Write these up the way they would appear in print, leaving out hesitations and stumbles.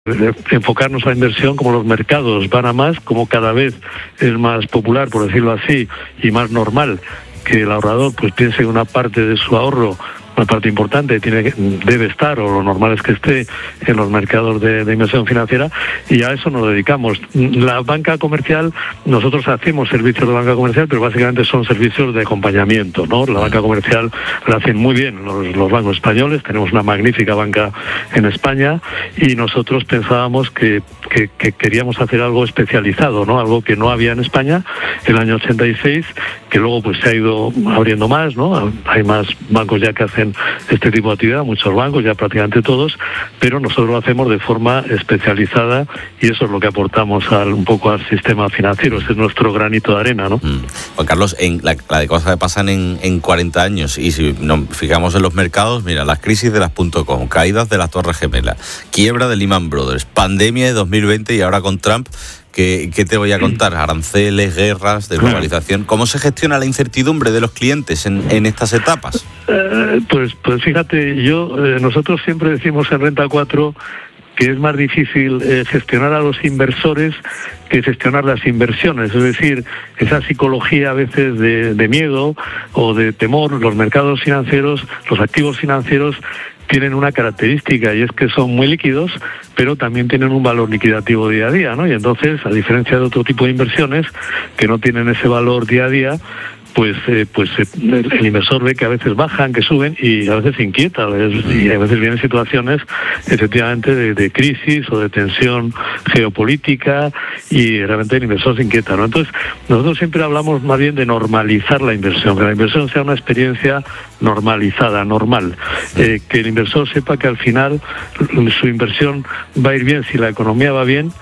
enfocarnos a la inversión como los mercados van a más, como cada vez es más popular, por decirlo así, y más normal que el ahorrador pues piense en una parte de su ahorro, una parte importante debe estar, o lo normal es que esté en los mercados de inversión financiera, y a eso nos dedicamos. La banca comercial, nosotros hacemos servicios de banca comercial, pero básicamente son servicios de acompañamiento, ¿no? La banca comercial la hacen muy bien los bancos españoles, tenemos una magnífica banca en España, y nosotros pensábamos que queríamos hacer algo especializado, ¿no? Algo que no había en España en el año 86, que luego pues se ha ido abriendo más, ¿no? Hay más bancos ya que hacen este tipo de actividad, muchos bancos, ya prácticamente todos, pero nosotros lo hacemos de forma especializada, y eso es lo que aportamos un poco al sistema financiero. Ese es nuestro granito de arena, ¿no? Juan Carlos, la de cosas que pasan en 40 años, y si nos fijamos en los mercados, mira, las crisis de las .com, caídas de las Torres Gemelas, quiebra de Lehman Brothers, pandemia de 2020 y ahora con Trump. ¿Qué te voy a contar? Aranceles, guerras, desglobalización. ¿Cómo se gestiona la incertidumbre de los clientes en estas etapas? Pues fíjate, nosotros siempre decimos en Renta 4 que es más difícil gestionar a los inversores que gestionar las inversiones. Es decir, esa psicología a veces de miedo o de temor, los mercados financieros, los activos financieros, tienen una característica, y es que son muy líquidos, pero también tienen un valor liquidativo día a día, ¿no? Y entonces, a diferencia de otro tipo de inversiones que no tienen ese valor día a día, pues el inversor ve que a veces bajan, que suben, y a veces se inquieta, y a veces vienen situaciones efectivamente de crisis o de tensión geopolítica, y realmente el inversor se inquieta, ¿no? Entonces nosotros siempre hablamos más bien de normalizar la inversión, que la inversión sea una experiencia normalizada, normal, que el inversor sepa que al final su inversión va a ir bien si la economía va bien,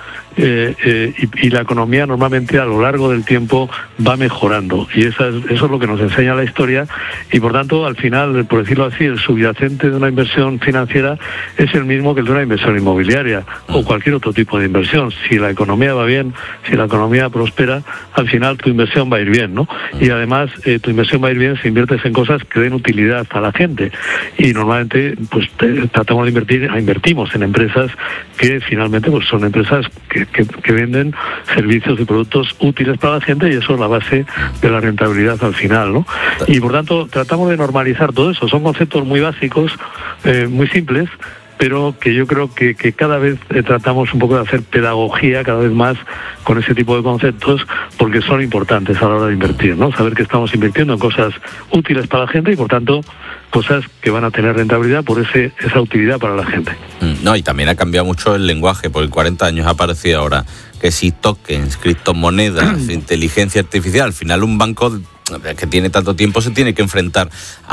y la economía normalmente a lo largo del tiempo va mejorando, y eso es lo que nos enseña la historia, y por tanto al final, por decirlo así, el subyacente de una inversión financiera es el mismo que el de una inversión inmobiliaria o cualquier otro tipo de inversión. Si la economía va bien, si la economía prospera, al final tu inversión va a ir bien, ¿no? Y además tu inversión va a ir bien si inviertes en cosas que den utilidad a la gente, y normalmente pues tratamos de invertimos en empresas que finalmente pues son empresas que venden servicios y productos útiles para la gente, y eso es la base de la rentabilidad al final, ¿no? Y por tanto tratamos de normalizar todo eso. Son conceptos muy básicos, muy simples, pero que yo creo que cada vez tratamos un poco de hacer pedagogía cada vez más con ese tipo de conceptos, porque son importantes a la hora de invertir, ¿no? Saber que estamos invirtiendo en cosas útiles para la gente, y por tanto cosas que van a tener rentabilidad por esa utilidad para la gente. No, y también ha cambiado mucho el lenguaje, porque 40 años ha aparecido ahora que si tokens, criptomonedas, inteligencia artificial, al final un banco que tiene tanto tiempo se tiene que enfrentar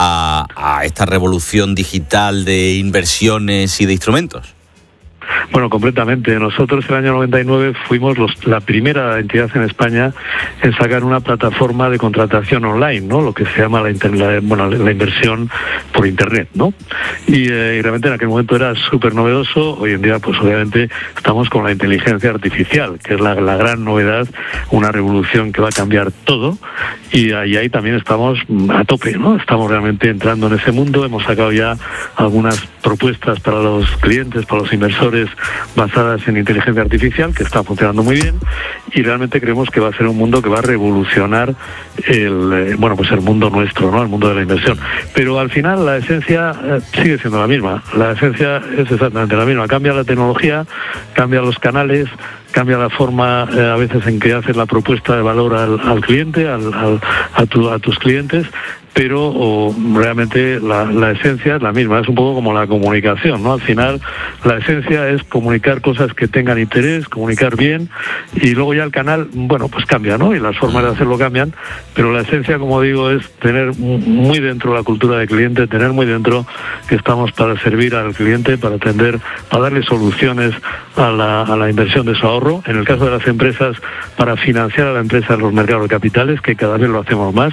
a esta revolución digital de inversiones y de instrumentos. Bueno, completamente. Nosotros en el año 99 fuimos la primera entidad en España en sacar una plataforma de contratación online, ¿no? Lo que se llama la inversión por Internet, ¿no? Y realmente en aquel momento era súper novedoso. Hoy en día, pues obviamente estamos con la inteligencia artificial, que es la gran novedad, una revolución que va a cambiar todo, y ahí también estamos a tope, ¿no? Estamos realmente entrando en ese mundo. Hemos sacado ya algunas propuestas para los clientes, para los inversores, basadas en inteligencia artificial, que está funcionando muy bien, y realmente creemos que va a ser un mundo que va a revolucionar el mundo nuestro, ¿no? El mundo de la inversión. Pero al final la esencia sigue siendo la misma. La esencia es exactamente la misma. Cambia la tecnología, cambia los canales, cambia la forma a veces en que haces la propuesta de valor al cliente, a tus clientes, pero realmente la esencia es la misma. Es un poco como la comunicación, ¿no? Al final la esencia es comunicar cosas que tengan interés, comunicar bien, y luego ya el canal, bueno, pues cambia, ¿no? Y las formas de hacerlo cambian, pero la esencia, como digo, es tener muy dentro la cultura del cliente, tener muy dentro que estamos para servir al cliente, para atender, para darle soluciones a la inversión de su ahorro. En el caso de las empresas, para financiar a la empresa en los mercados de capitales, que cada vez lo hacemos más,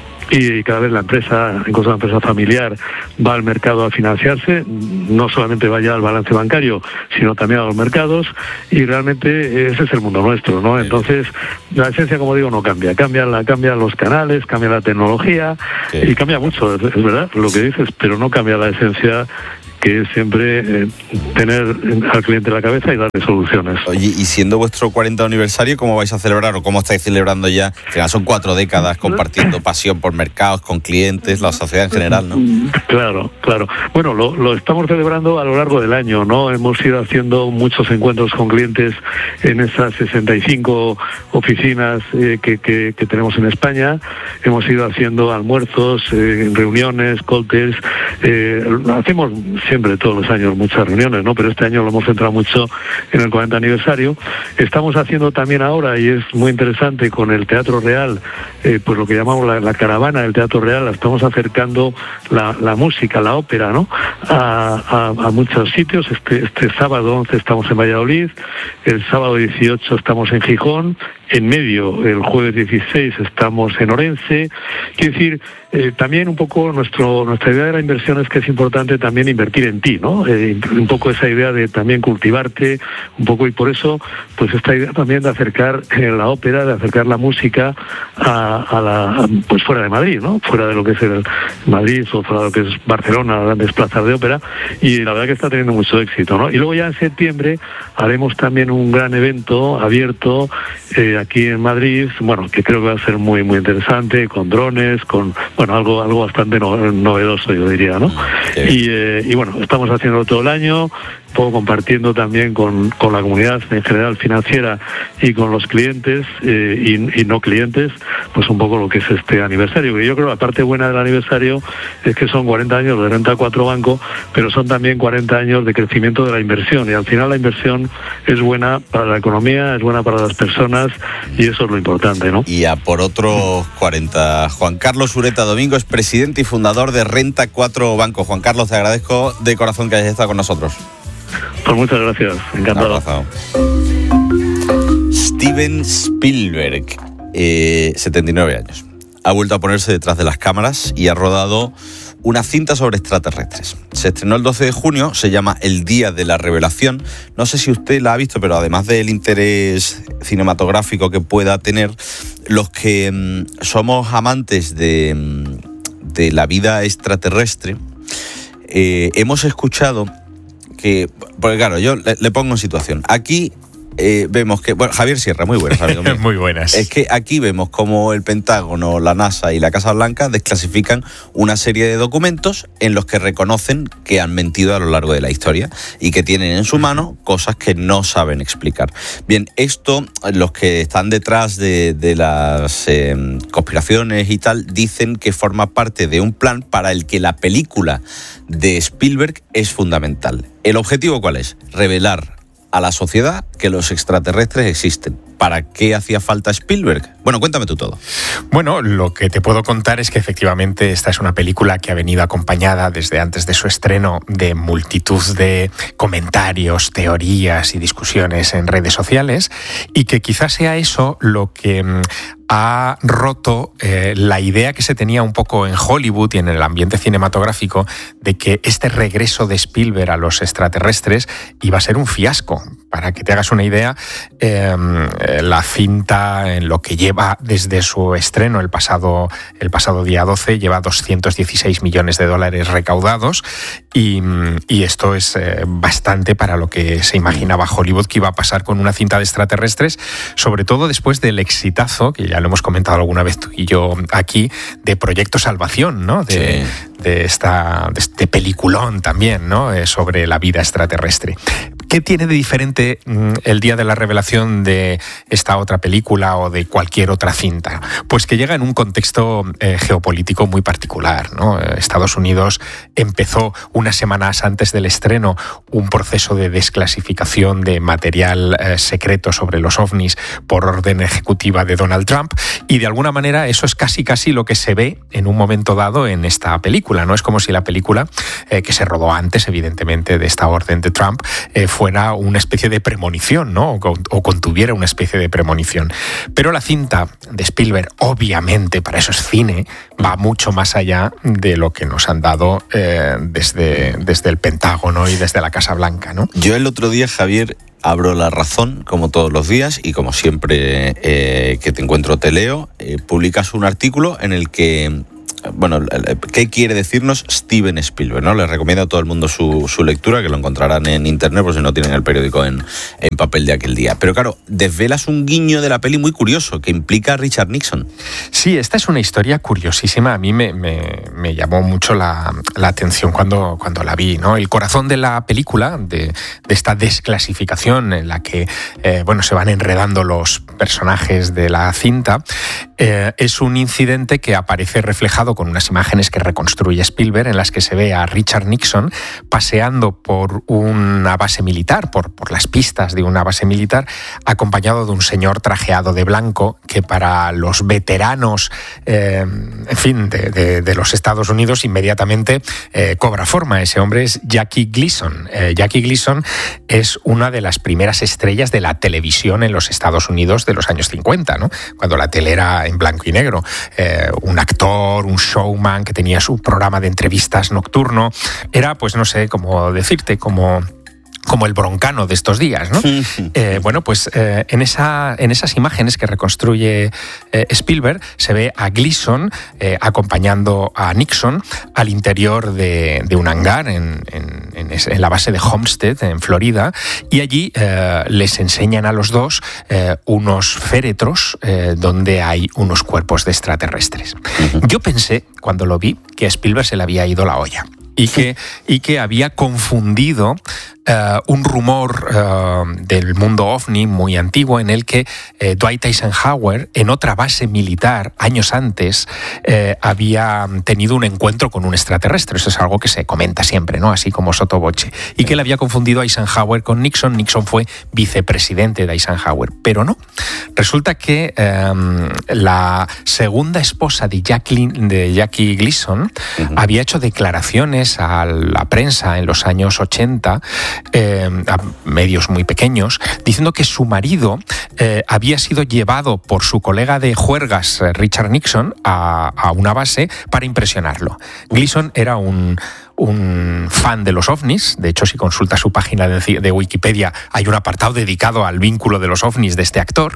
y cada vez la empresa, incluso la empresa familiar, va al mercado a financiarse, no solamente va ya al balance bancario, sino también a los mercados, y realmente ese es el mundo nuestro, ¿no? Entonces, la esencia, como digo, no cambia. Cambian los canales, cambia la tecnología, y cambia mucho, es verdad lo que dices, pero no cambia la esencia, que es siempre tener al cliente en la cabeza y darle soluciones. Oye, y siendo vuestro 40 aniversario, ¿cómo vais a celebrar o cómo estáis celebrando ya? Que son 4 décadas compartiendo pasión por mercados, con clientes, la sociedad en general, ¿no? Claro. Bueno, lo estamos celebrando a lo largo del año, ¿no? Hemos ido haciendo muchos encuentros con clientes en esas 65 oficinas que tenemos en España. Hemos ido haciendo almuerzos, reuniones, cócteles. Hacemos siempre, todos los años, muchas reuniones, ¿no? Pero este año lo hemos centrado mucho en el 40 aniversario. Estamos haciendo también ahora, y es muy interesante, con el Teatro Real, pues lo que llamamos la caravana del Teatro Real. La estamos acercando la música, la ópera, ¿no? A muchos sitios. Este sábado 11 estamos en Valladolid, el sábado 18 estamos en Gijón, en medio, el jueves 16 estamos en Orense. Quiero decir, también un poco nuestra idea de la inversión es que es importante también invertir en ti, ¿no? Un poco esa idea de también cultivarte, un poco, y por eso, pues esta idea también de acercar la ópera, de acercar la música pues fuera de Madrid, ¿no? Fuera de lo que es el Madrid o fuera de lo que es Barcelona, grandes plazas de ópera, y la verdad que está teniendo mucho éxito, ¿no? Y luego ya en septiembre haremos también un gran evento abierto aquí en Madrid, bueno, que creo que va a ser muy muy interesante, con drones, con, bueno, algo bastante novedoso, yo diría, ¿no? Y bueno, estamos haciendo todo el año, un poco compartiendo también con la comunidad en general financiera y con los clientes y no clientes, pues un poco lo que es este aniversario, que yo creo la parte buena del aniversario es que son 40 años de Renta 4 Banco, pero son también 40 años de crecimiento de la inversión, y al final la inversión es buena para la economía, es buena para las personas, y eso es lo importante, ¿no? Y a por otros 40. Juan Carlos Ureta Domingo es presidente y fundador de Renta 4 Banco. Juan Carlos, te agradezco de corazón que hayas estado con nosotros. Pues muchas gracias, encantado. Steven Spielberg, 79 años. Ha vuelto a ponerse detrás de las cámaras y ha rodado una cinta sobre extraterrestres. Se estrenó el 12 de junio, se llama El Día de la Revelación. No sé si usted la ha visto, pero además del interés cinematográfico que pueda tener, los que somos amantes de la vida extraterrestre, hemos escuchado que, porque claro, yo le pongo en situación. Aquí vemos que, bueno, Javier Sierra, muy buenas, amigo mío. Muy buenas. Es que aquí vemos como el Pentágono, la NASA y la Casa Blanca desclasifican una serie de documentos en los que reconocen que han mentido a lo largo de la historia y que tienen en su mano cosas que no saben explicar. Bien, esto, los que están detrás de las conspiraciones y tal, dicen que forma parte de un plan para el que la película de Spielberg es fundamental. ¿El objetivo cuál es? Revelar a la sociedad que los extraterrestres existen. ¿Para qué hacía falta Spielberg? Bueno, cuéntame tú todo. Bueno, lo que te puedo contar es que efectivamente esta es una película que ha venido acompañada desde antes de su estreno de multitud de comentarios, teorías y discusiones en redes sociales, y que quizás sea eso lo que ha roto la idea que se tenía un poco en Hollywood y en el ambiente cinematográfico de que este regreso de Spielberg a los extraterrestres iba a ser un fiasco. Para que te hagas una idea, la cinta, en lo que lleva desde su estreno el pasado día 12, lleva $216 millones recaudados, y esto es bastante para lo que se imaginaba Hollywood que iba a pasar con una cinta de extraterrestres, sobre todo después del exitazo, que ya lo hemos comentado alguna vez tú y yo aquí, de Proyecto Salvación, ¿no? De este peliculón también, ¿no? Sobre la vida extraterrestre. ¿Qué tiene de diferente El Día de la Revelación de esta otra película o de cualquier otra cinta? Pues que llega en un contexto geopolítico muy particular, ¿no? Estados Unidos empezó unas semanas antes del estreno un proceso de desclasificación de material secreto sobre los ovnis por orden ejecutiva de Donald Trump, y de alguna manera eso es casi lo que se ve en un momento dado en esta película, ¿no? Es como si la película, que se rodó antes, evidentemente, de esta orden de Trump, fuera una especie de premonición, ¿no? O contuviera una especie de premonición. Pero la cinta de Spielberg, obviamente, para eso es cine, va mucho más allá de lo que nos han dado desde el Pentágono y desde la Casa Blanca, ¿no? Yo el otro día, Javier, abro La Razón, como todos los días, y como siempre que te encuentro te leo, publicas un artículo en el que ¿qué quiere decirnos Steven Spielberg? ¿No? Les recomiendo a todo el mundo su lectura, que lo encontrarán en internet por si no tienen el periódico en papel de aquel día. Pero claro, desvelas un guiño de la peli muy curioso, que implica a Richard Nixon. Sí, esta es una historia curiosísima. A mí me llamó mucho la atención cuando la vi, ¿no? El corazón de la película, de esta desclasificación en la que se van enredando los personajes de la cinta, es un incidente que aparece reflejado con unas imágenes que reconstruye Spielberg, en las que se ve a Richard Nixon paseando por una base militar, por las pistas de una base militar, acompañado de un señor trajeado de blanco que para los veteranos de los Estados Unidos inmediatamente cobra forma. Ese hombre es Jackie Gleason. Jackie Gleason es una de las primeras estrellas de la televisión en los Estados Unidos de los años 50, ¿no? Cuando la tele era en blanco y negro. Un actor, un showman que tenía su programa de entrevistas nocturno. Era, pues no sé cómo decirte, como el broncano de estos días, ¿no? En esas imágenes que reconstruye Spielberg se ve a Gleason acompañando a Nixon al interior de un hangar en la base de Homestead, en Florida, y allí les enseñan a los dos unos féretros donde hay unos cuerpos de extraterrestres. Yo pensé, cuando lo vi, que a Spielberg se le había ido la olla y que había confundido un rumor del mundo ovni muy antiguo, en el que Dwight Eisenhower, en otra base militar años antes, había tenido un encuentro con un extraterrestre. Eso es algo que se comenta siempre, ¿no? Así como sotto voce. Y que él había confundido a Eisenhower con Nixon. Nixon fue vicepresidente de Eisenhower. Pero no. Resulta que la segunda esposa de Jackie Gleason había hecho declaraciones a la prensa en los años 80, a medios muy pequeños, diciendo que su marido había sido llevado por su colega de juergas, Richard Nixon, a una base para impresionarlo. Gleason era un fan de los ovnis. De hecho, si consultas su página de Wikipedia, hay un apartado dedicado al vínculo de los ovnis de este actor.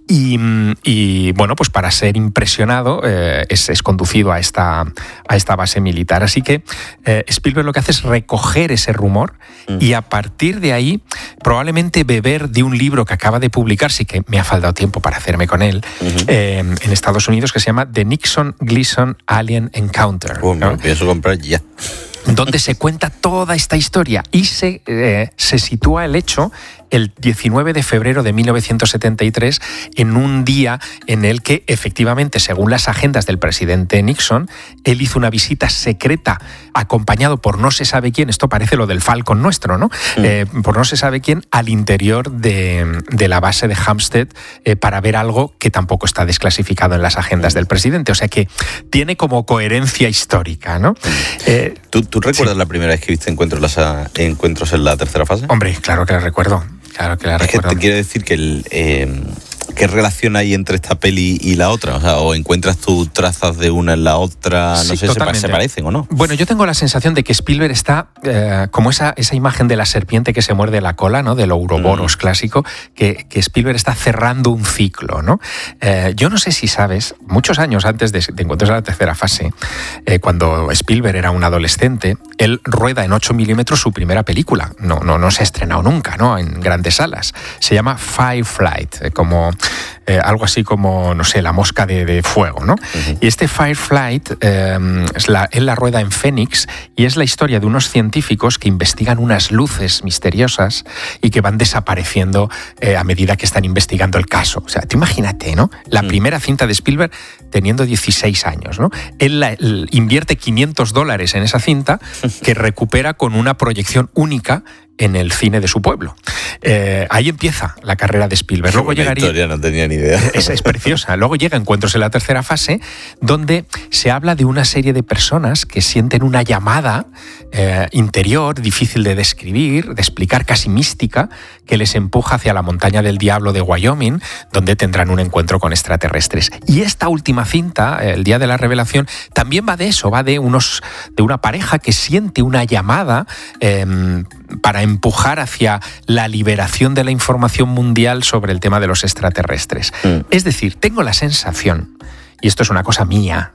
Y pues para ser impresionado es conducido a esta base militar. Así que Spielberg lo que hace es recoger ese rumor y a partir de ahí probablemente beber de un libro que acaba de publicar, sí que me ha faltado tiempo para hacerme con él, en Estados Unidos, que se llama The Nixon-Gleason Alien Encounter, ¿no? Me lo pienso comprar ya. Donde se cuenta toda esta historia y se sitúa el hecho el 19 de febrero de 1973, en un día en el que, efectivamente, según las agendas del presidente Nixon, él hizo una visita secreta acompañado por no se sabe quién. Esto parece lo del Falcon nuestro, ¿no? Por no se sabe quién, al interior de la base de Homestead, para ver algo que tampoco está desclasificado en las agendas del presidente. O sea que tiene como coherencia histórica, ¿no? ¿Tú recuerdas la primera vez que viste encuentros en la tercera fase? Hombre, claro que la recuerdo. Claro que la recuerdo. Que te quiero decir que ¿qué relación hay entre esta peli y la otra? O sea, ¿o encuentras tú trazas de una en la otra? No sé, ¿se parecen o no? Bueno, yo tengo la sensación de que Spielberg está como esa imagen de la serpiente que se muerde la cola, ¿no? Del Ouroboros clásico, que Spielberg está cerrando un ciclo, ¿no? Yo no sé si sabes, muchos años antes de Encuentros en la tercera fase, cuando Spielberg era un adolescente, él rueda en 8 milímetros su primera película. No se ha estrenado nunca, ¿no? En grandes salas. Se llama Fireflight, algo así como, no sé, la mosca de fuego, ¿no? Y este Fireflight, él la rueda en Phoenix, y es la historia de unos científicos que investigan unas luces misteriosas y que van desapareciendo a medida que están investigando el caso. O sea, tú imagínate, ¿no? La primera cinta de Spielberg teniendo 16 años, ¿no? Él invierte $500 en esa cinta que recupera con una proyección única en el cine de su pueblo. Ahí empieza la carrera de Spielberg. Luego llegaría... historia, no tenía ni idea. Es preciosa. Luego llega Encuentros en la tercera fase, donde se habla de una serie de personas que sienten una llamada interior, difícil de describir, de explicar, casi mística, que les empuja hacia la montaña del Diablo de Wyoming, donde tendrán un encuentro con extraterrestres. Y esta última cinta, El día de la revelación, también va de eso, va de una pareja que siente una llamada para empujar hacia la liberación de la información mundial sobre el tema de los extraterrestres. Es decir, tengo la sensación, y esto es una cosa mía,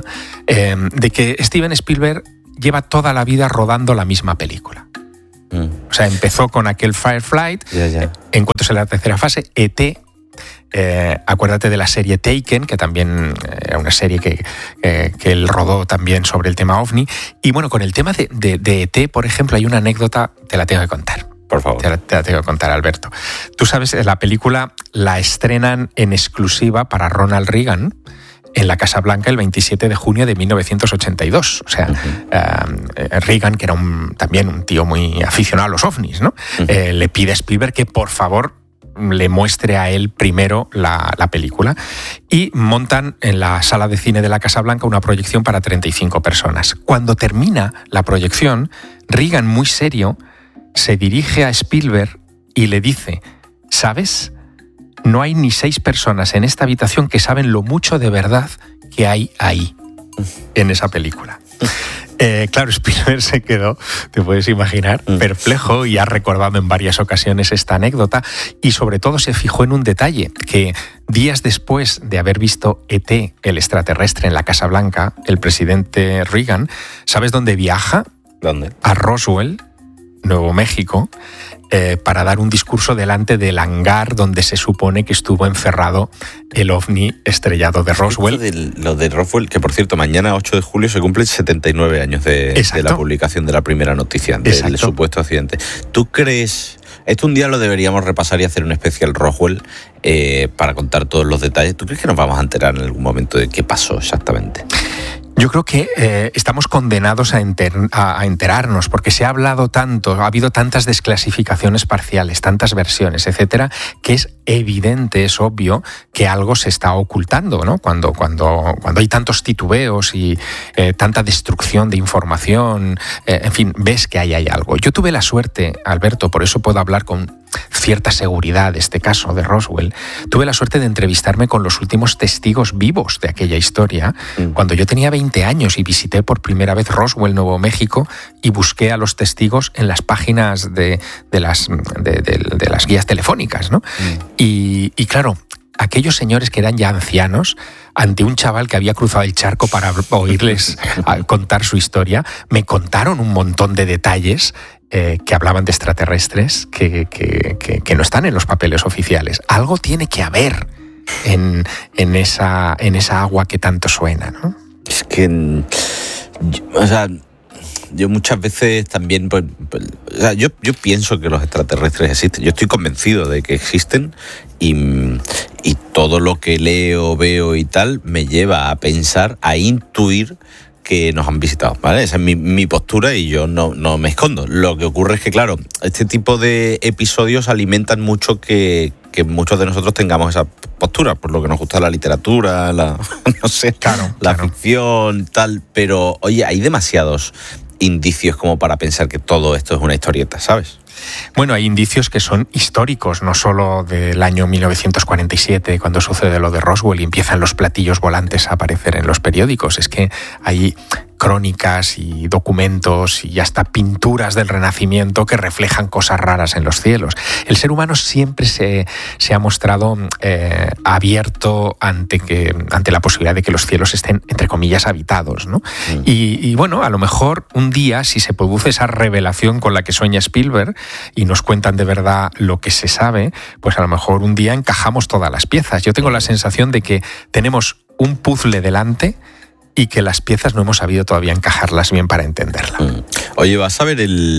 de que Steven Spielberg lleva toda la vida rodando la misma película. O sea, empezó con aquel Fireflight, Encuentros en la tercera fase, E.T., acuérdate de la serie Taken, que también era una serie que él rodó también sobre el tema OVNI. Y bueno, con el tema de E.T., por ejemplo, hay una anécdota, te la tengo que contar. Por favor. Te la tengo que contar, Alberto. Tú sabes, la película la estrenan en exclusiva para Ronald Reagan en la Casa Blanca el 27 de junio de 1982. O sea, Reagan, que era también un tío muy aficionado a los ovnis, ¿no? Le pide a Spielberg que por favor le muestre a él primero la película, y montan en la sala de cine de la Casa Blanca una proyección para 35 personas. Cuando termina la proyección, Reagan, muy serio, se dirige a Spielberg y le dice: ¿sabes? No hay ni 6 personas en esta habitación que saben lo mucho de verdad que hay ahí, en esa película. Claro, Spielberg se quedó, te puedes imaginar, perplejo, y ha recordado en varias ocasiones esta anécdota, y sobre todo se fijó en un detalle, que días después de haber visto E.T., el extraterrestre, en la Casa Blanca, el presidente Reagan, ¿sabes dónde viaja? ¿Dónde? A Roswell, Nuevo México, para dar un discurso delante del hangar donde se supone que estuvo encerrado el ovni estrellado de Roswell. Lo de Roswell, que por cierto, mañana 8 de julio se cumplen 79 años de la publicación de la primera noticia del supuesto accidente. ¿Tú crees? Esto un día lo deberíamos repasar y hacer un especial Roswell para contar todos los detalles. ¿Tú crees que nos vamos a enterar en algún momento de qué pasó exactamente? Yo creo que estamos condenados a enterarnos, porque se ha hablado tanto, ha habido tantas desclasificaciones parciales, tantas versiones, etcétera, que es evidente, es obvio que algo se está ocultando, ¿no? Cuando hay tantos titubeos y tanta destrucción de información, en fin, ves que ahí hay algo. Yo tuve la suerte, Alberto, por eso puedo hablar con cierta seguridad de este caso de Roswell, tuve la suerte de entrevistarme con los últimos testigos vivos de aquella historia cuando yo tenía 20 años y visité por primera vez Roswell, Nuevo México, y busqué a los testigos en las páginas de las guías telefónicas, ¿no? Y claro, aquellos señores que eran ya ancianos, ante un chaval que había cruzado el charco para oírles contar su historia, me contaron un montón de detalles que hablaban de extraterrestres que no están en los papeles oficiales. Algo tiene que haber en esa agua que tanto suena, ¿no? Es que, o sea, yo muchas veces también, o sea, yo pienso que los extraterrestres existen. Yo estoy convencido de que existen, y todo lo que leo, veo y tal me lleva a pensar, a intuir que nos han visitado, ¿vale? Esa es mi postura, y yo no me escondo. Lo que ocurre es que, claro, este tipo de episodios alimentan mucho que muchos de nosotros tengamos esa postura, por lo que nos gusta la literatura, la ficción, tal. Pero, oye, hay demasiados indicios como para pensar que todo esto es una historieta, ¿sabes? Bueno, hay indicios que son históricos, no solo del año 1947, cuando sucede lo de Roswell y empiezan los platillos volantes a aparecer en los periódicos. Es que hay crónicas y documentos y hasta pinturas del Renacimiento que reflejan cosas raras en los cielos. El ser humano siempre se ha mostrado abierto ante la posibilidad de que los cielos estén, entre comillas, habitados, ¿no? Y bueno, a lo mejor un día, si se produce esa revelación con la que sueña Spielberg y nos cuentan de verdad lo que se sabe, pues a lo mejor un día encajamos todas las piezas. Yo tengo la sensación de que tenemos un puzzle delante y que las piezas no hemos sabido todavía encajarlas bien para entenderla. Oye, vas a ver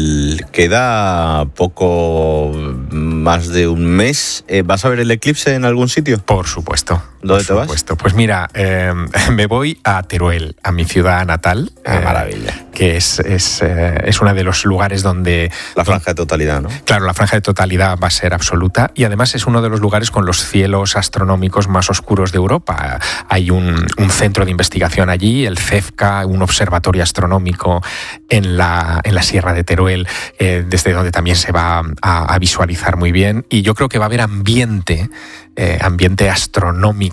queda poco más de un mes. ¿Vas a ver el eclipse en algún sitio? Por supuesto. ¿Dónde te vas? Pues mira, me voy a Teruel, a mi ciudad natal. Maravilla. Que es uno de los lugares donde... La franja de totalidad, ¿no? Claro, la franja de totalidad va a ser absoluta, y además es uno de los lugares con los cielos astronómicos más oscuros de Europa. Hay un centro de investigación allí, el CEFCA, un observatorio astronómico en la Sierra de Teruel, desde donde también se va a visualizar muy bien, y yo creo que va a haber ambiente astronómico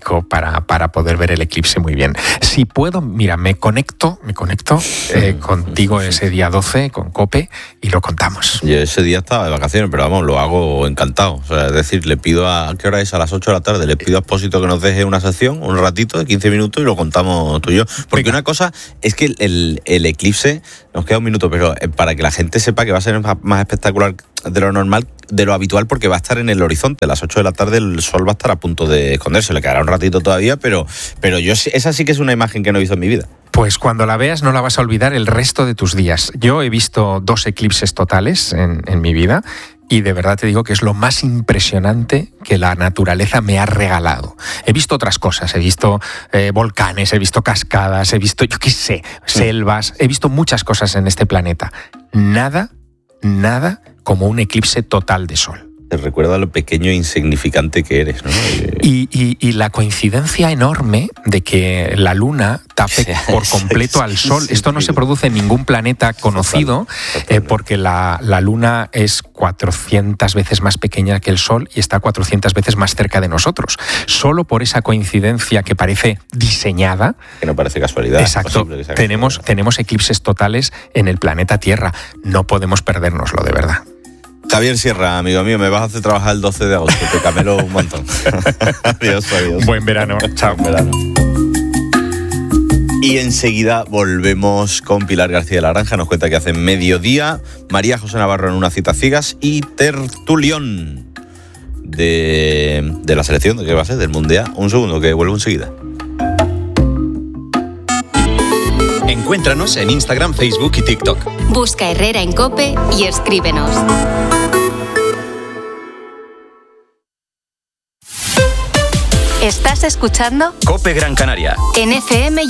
único para poder ver el eclipse muy bien. Si puedo, mira, me conecto contigo ese día 12 con COPE y lo contamos. Yo ese día estaba de vacaciones, pero vamos, lo hago encantado. O sea, es decir, le pido ¿a qué hora es? A las 8 de la tarde. Le pido a Expósito que nos deje una sección, un ratito de 15 minutos y lo contamos tú y yo. Porque una cosa es que el eclipse, nos queda un minuto, pero para que la gente sepa que va a ser más espectacular de lo normal, de lo habitual, porque va a estar en el horizonte. A las 8 de la tarde el sol va a estar a punto de esconderse. Le quedará un ratito todavía, pero yo esa sí que es una imagen que no he visto en mi vida. Pues cuando la veas no la vas a olvidar el resto de tus días. Yo he visto 2 eclipses totales en mi vida y de verdad te digo que es lo más impresionante que la naturaleza me ha regalado. He visto otras cosas, he visto volcanes, he visto cascadas, he visto, yo qué sé, selvas, he visto muchas cosas en este planeta. Nada como un eclipse total de sol. Te recuerda lo pequeño e insignificante que eres, ¿no? Y la coincidencia enorme de que la Luna tape por completo al Sol. Esto no se produce en ningún planeta conocido, porque la Luna es 400 veces más pequeña que el Sol y está 400 veces más cerca de nosotros. Solo por esa coincidencia que parece diseñada. Que no parece casualidad. Exacto. Tenemos eclipses totales en el planeta Tierra. No podemos perdérnoslo, de verdad. Javier Sierra, amigo mío, me vas a hacer trabajar el 12 de agosto, te camelo un montón. Adiós. Buen verano. Chao. Buen verano. Y enseguida volvemos con Pilar García de la Granja, nos cuenta que hace mediodía, María José Navarro en Una cita ciegas y tertulión de la selección, ¿de qué va a ser? Del Mundial. Un segundo, que vuelvo enseguida. Encuéntranos en Instagram, Facebook y TikTok. Busca Herrera en COPE y escríbenos. ¿Estás escuchando? COPE Gran Canaria. En FM